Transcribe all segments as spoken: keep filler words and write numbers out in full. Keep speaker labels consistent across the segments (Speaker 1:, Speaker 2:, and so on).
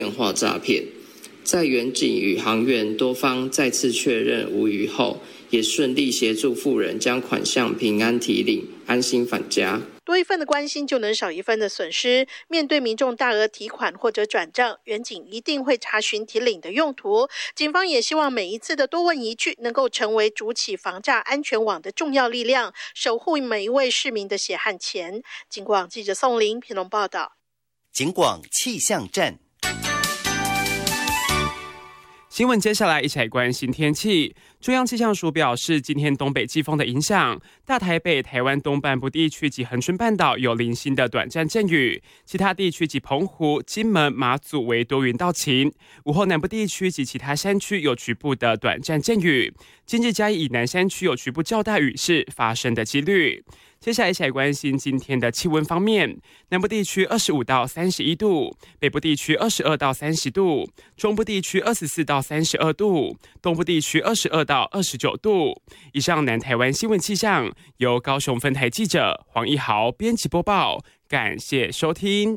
Speaker 1: 电话诈骗。在远景与航员多方再次确认无虞后，也顺利协助富人将款项平安提领，安心返家。
Speaker 2: 多一份的关心就能少一份的损失。面对民众大额提款或者转账，远景一定会查询提领的用途。警方也希望每一次的多问一句，能够成为筑起防诈安全网的重要力量，守护每一位市民的血汗钱。警广记者宋玲评论报道。
Speaker 3: 警广气象站。
Speaker 4: 新闻接下来一起来关心天气。中央气象署表示，今天东北季风的影响，大台北、台湾东半部地区及恒春半岛有零星的短暂阵雨，其他地区及澎湖、金门、马祖为多云到晴。午后南部地区及其他山区有局部的短暂阵雨，今日嘉义以南山区有局部较大雨势发生的几率。接下来一起来关心今天的气温方面，南部地区二十五到三十一度，北部地区二十二到三十度，中部地区二十四到三十二度，东部地区二十二到二十九度。以上南台湾新闻气象由高雄分台记者黄一豪编辑播报，感谢收听。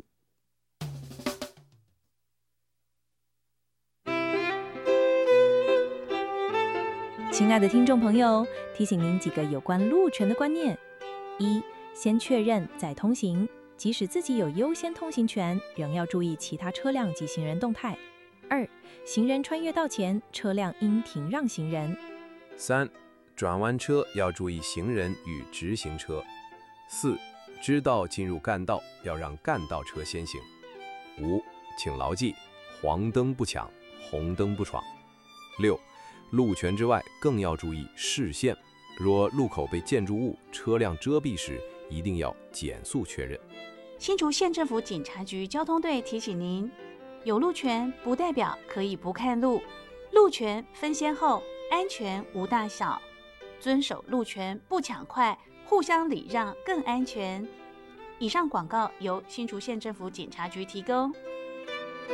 Speaker 5: 亲爱的听众朋友，提醒您几个有关路权的观念：一、先确认再通行，即使自己有优先通行权，仍要注意其他车辆及行人动态。二、行人穿越道前，车辆应停让行人。
Speaker 6: 三、转弯车要注意行人与直行车。四、知道进入干道，要让干道车先行。五、请牢记，黄灯不抢，红灯不闯。六、路权之外，更要注意视线。若路口被建筑物、车辆遮蔽时，一定要减速确认。
Speaker 7: 新竹县政府警察局交通队提醒您，有路权不代表可以不看路，路权分先后，安全无大小，遵守路权不抢快，互相礼让更安全。以上广告由新竹县政府警察局提供。